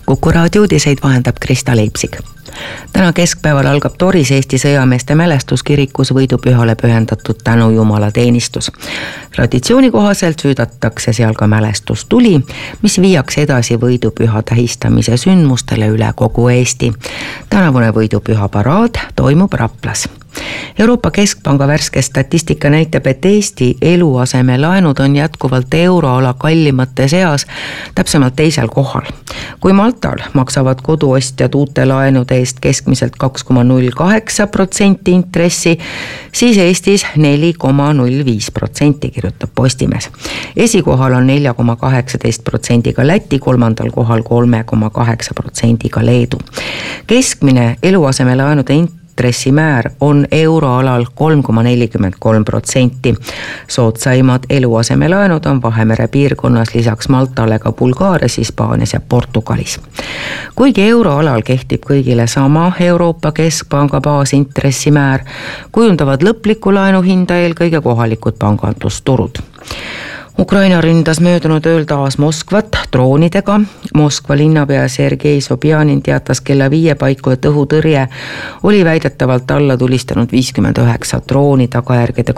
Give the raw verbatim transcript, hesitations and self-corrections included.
Kuku raadio uudiseid vahendab Krista Leipsik. Täna keskpäeval algab Toris Eesti sõjameeste mälestuskirikus võidupühale pühendatud tänu Jumala teenistus. Traditsiooni kohaselt süüdatakse seal ka mälestustuli, mis viiakse edasi võidupüha tähistamise sündmustele üle kogu Eesti. Tänavune võidupüha paraad toimub Raplas. Euroopa Keskpanga värske statistika näitab, et Eesti eluasemelaenud on jätkuvalt euroala kallimate seas, täpsemalt teisel kohal. Kui Maltal maksavad koduostjad uute laenude eest keskmiselt kaks koma null kaheksa protsenti intressi, siis Eestis neli koma null viis protsenti, kirjutab Postimees. Esikohal on neli koma kaheksateist protsendiga Läti, kolmandal kohal kolm koma kaheksa protsendiga Leedu. Keskmine eluasemelaenude intressi intressimäär on euroalal kolm koma nelikümmend kolm protsenti. Soodsaimad eluasemelaenud on Vahemere piirkonnas lisaks Maltale ka Bulgaarias, Hispaanias ja Portugalis. Kuigi euroalal kehtib kõigile sama Euroopa Keskpanga baasintressimäär, kujundavad lõplikku laenuhinda eelkõige kohalikud pangandusturud. Ukraina ründas möödunud ööl taas Moskvat droonidega. Moskva linnapea Sergei Sobjanin teatas kella viie paiku, et õhutõrje oli väidetavalt alla tulistanud viiskümmend üheksa drooni tagajärgede